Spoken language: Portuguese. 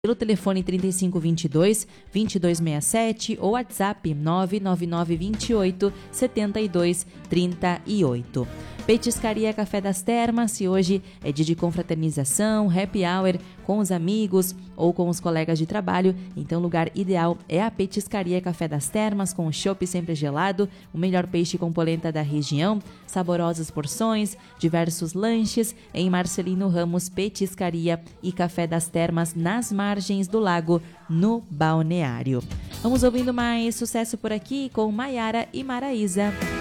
pelo telefone 3522-2267 ou WhatsApp 99928-7238. Petiscaria Café das Termas, se hoje é dia de confraternização, happy hour com os amigos ou com os colegas de trabalho, então o lugar ideal é a Petiscaria Café das Termas, com chopp sempre gelado, o melhor peixe com polenta da região, saborosas porções, diversos lanches em Marcelino Ramos Petiscaria e Café das Termas, nas margens do lago, no Balneário. Vamos ouvindo mais sucesso por aqui com Maiara e Maraísa.